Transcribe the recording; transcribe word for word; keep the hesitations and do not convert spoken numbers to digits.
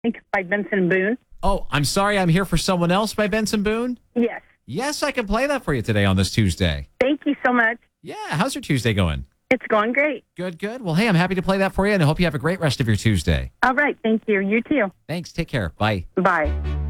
Think by Benson Boone. Oh, I'm sorry. I'm here for someone else by Benson Boone. Yes. Yes, I can play that for you today on this Tuesday. Thank you so much. Yeah. How's your Tuesday going? It's going great. Good, good. Well, hey, I'm happy to play that for you, and I hope you have a great rest of your Tuesday. All right. Thank you. You too. Thanks. Take care. Bye. Bye.